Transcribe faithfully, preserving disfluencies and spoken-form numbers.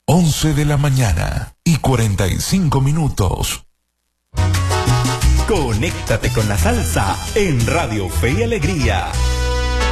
once de la mañana y cuarenta y cinco minutos. Conéctate con la salsa en Radio Fe y Alegría.